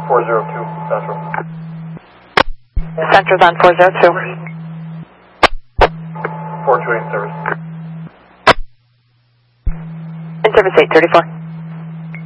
402 Central. Central's on 402. 428 service. In service 834.